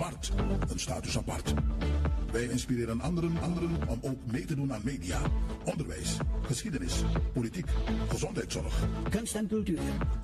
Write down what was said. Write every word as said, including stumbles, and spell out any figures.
apart. Een status apart. Wij inspireren anderen, anderen om ook mee te doen aan media, onderwijs, geschiedenis, politiek, gezondheidszorg. Kunst en cultuur.